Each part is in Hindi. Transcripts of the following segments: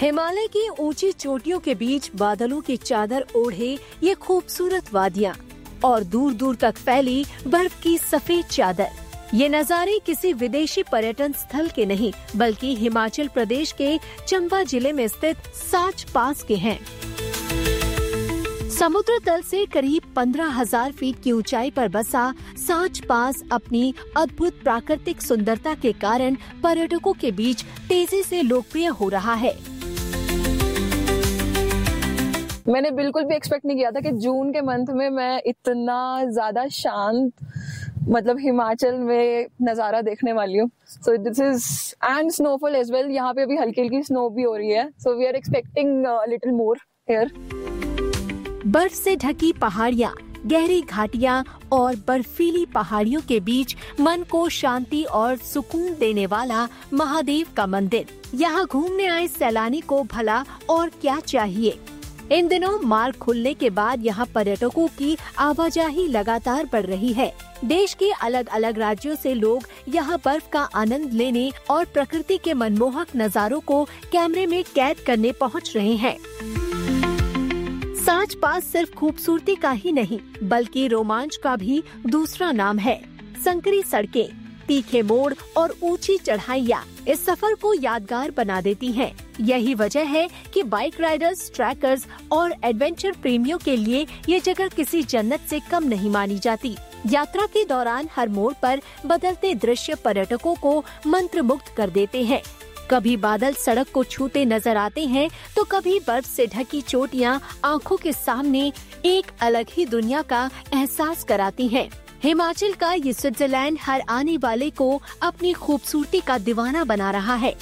हिमालय की ऊंची चोटियों के बीच बादलों की चादर ओढ़े ये खूबसूरत वादियां और दूर दूर तक फैली बर्फ की सफेद चादर। ये नज़ारे किसी विदेशी पर्यटन स्थल के नहीं बल्कि हिमाचल प्रदेश के चंबा जिले में स्थित साच पास के हैं। समुद्र तल से करीब 15,000 फीट की ऊंचाई पर बसा साच पास अपनी अद्भुत प्राकृतिक सुंदरता के कारण पर्यटकों के बीच तेजी से लोकप्रिय हो रहा है। मैंने बिल्कुल भी एक्सपेक्ट नहीं किया था कि जून के मंथ में मैं इतना ज्यादा शांत हिमाचल में नजारा देखने वाली हूँ। So this is and snowfall as well. यहाँ पे अभी हल्की हल्की स्नो भी हो रही है। So we are expecting little more here. बर्फ से ढकी पहाड़ियाँ, गहरी घाटियाँ और बर्फीली पहाड़ियों के बीच मन को शांति और सुकून देने वाला महादेव का मंदिर। यहाँ घूमने आए सैलानी को भला और क्या चाहिए। इन दिनों मार्ग खुलने के बाद यहाँ पर्यटकों की आवाजाही लगातार बढ़ रही है। देश के अलग अलग राज्यों से लोग यहाँ बर्फ का आनंद लेने और प्रकृति के मनमोहक नज़ारों को कैमरे में कैद करने पहुँच रहे हैं। साच पास सिर्फ खूबसूरती का ही नहीं बल्कि रोमांच का भी दूसरा नाम है। संकरी सड़कें, तीखे मोड़ और ऊंची चढ़ाइयाँ इस सफर को यादगार बना देती हैं। यही वजह है कि बाइक राइडर्स, ट्रैकर्स और एडवेंचर प्रेमियों के लिए ये जगह किसी जन्नत से कम नहीं मानी जाती। यात्रा के दौरान हर मोड़ पर बदलते दृश्य पर्यटकों को मंत्रमुग्ध कर देते हैं। कभी बादल सड़क को छूते नजर आते हैं तो कभी बर्फ से ढकी चोटियां आंखों के सामने एक अलग ही दुनिया का एहसास कराती हैं। हिमाचल का ये स्विट्जरलैंड हर आने वाले को अपनी खूबसूरती का दीवाना बना रहा है।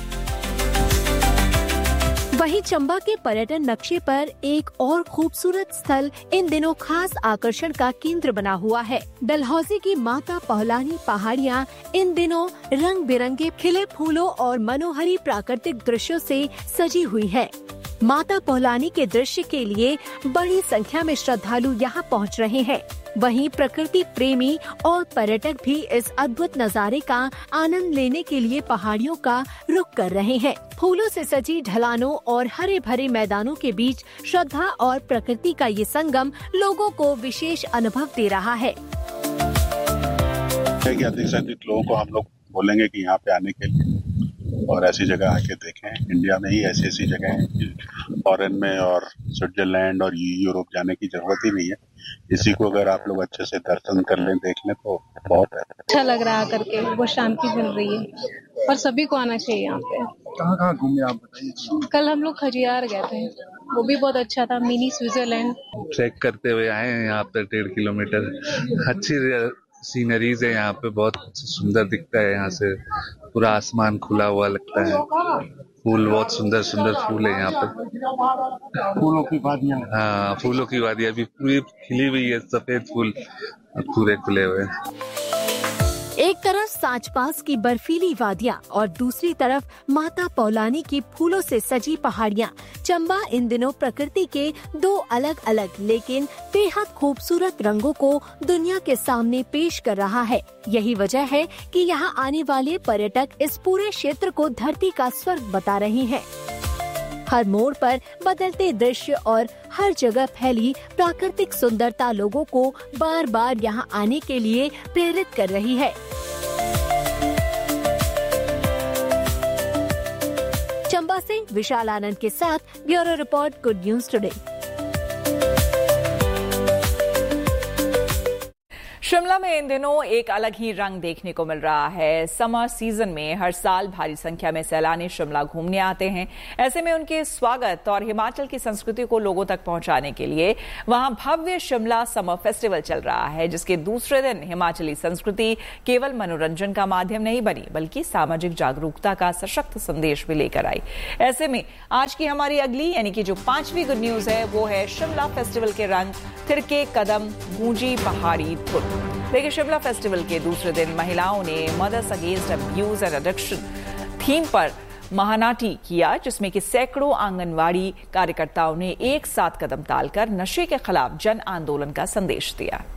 वहीं चंबा के पर्यटन नक्शे पर एक और खूबसूरत स्थल इन दिनों खास आकर्षण का केंद्र बना हुआ है। डलहौजी की माता पौलानी पहाड़ियाँ इन दिनों रंग बिरंगे खिले फूलों और मनोहरी प्राकृतिक दृश्यों से सजी हुई है। माता पौलानी के दृश्य के लिए बड़ी संख्या में श्रद्धालु यहाँ पहुँच रहे हैं। वहीं प्रकृति प्रेमी और पर्यटक भी इस अद्भुत नज़ारे का आनंद लेने के लिए पहाड़ियों का रुख कर रहे हैं। फूलों से सजी ढलानों और हरे भरे मैदानों के बीच श्रद्धा और प्रकृति का ये संगम लोगों को विशेष अनुभव दे रहा है। अधिक से अधिक लोगों को हम लोग बोलेंगे कि यहाँ पे आने के लिए और ऐसी जगह आके देखें। इंडिया में ही ऐसी ऐसी जगह हैं, फॉरेन में और स्विट्जरलैंड और यूरोप जाने की जरूरत ही नहीं है। इसी को अगर आप लोग अच्छे से दर्शन कर लें, देख लें तो बहुत अच्छा लग रहा है करके, बहुत शांति मिल रही है और सभी को आना चाहिए यहाँ पे। कहाँ घूमे आप बताइए। कल हम लोग खजियार गए थे, वो भी बहुत अच्छा था। मिनी स्विट्जरलैंड ट्रैक करते हुए आए हैं यहाँ पे 1.5 किलोमीटर। अच्छी सीनरीज है यहाँ पे, बहुत सुंदर दिखता है। यहाँ से पूरा आसमान खुला हुआ लगता है। फूल बहुत सुंदर सुंदर फूल है यहाँ पे। फूलों की वादियाँ। हाँ, फूलों की वादियाँ भी पूरी खिली हुई है, सफेद फूल पूरे खुले हुए। एक तरफ साच पास की बर्फीली वादियाँ और दूसरी तरफ माता पौलानी की फूलों से सजी पहाड़ियाँ। चंबा इन दिनों प्रकृति के दो अलग अलग लेकिन बेहद खूबसूरत रंगों को दुनिया के सामने पेश कर रहा है। यही वजह है कि यहाँ आने वाले पर्यटक इस पूरे क्षेत्र को धरती का स्वर्ग बता रहे हैं। हर मोड़ पर बदलते दृश्य और हर जगह फैली प्राकृतिक सुंदरता लोगों को बार बार यहाँ आने के लिए प्रेरित कर रही है। चंबा से विशाल आनंद के साथ bureau report, good news today. Shimla में इन दिनों एक अलग ही रंग देखने को मिल रहा है। समर सीजन में हर साल भारी संख्या में सैलानी शिमला घूमने आते हैं। ऐसे में उनके स्वागत और हिमाचल की संस्कृति को लोगों तक पहुंचाने के लिए वहां भव्य शिमला समर फेस्टिवल चल रहा है, जिसके दूसरे दिन हिमाचली संस्कृति केवल मनोरंजन का माध्यम नहीं बनी बल्कि सामाजिक जागरूकता का सशक्त संदेश भी लेकर आई। ऐसे में आज की हमारी अगली यानी कि जो 5वीं गुड न्यूज है वो है शिमला फेस्टिवल के रंग, थिरके कदम, गूंजी पहाड़ी धुन। देखिए, शिमला फेस्टिवल के दूसरे दिन महिलाओं ने mother's against abuse and addiction theme पर महानाटी किया, जिसमें कि सैकड़ों आंगनवाड़ी कार्यकर्ताओं ने एक साथ कदम डालकर नशे के खिलाफ जन आंदोलन का संदेश दिया।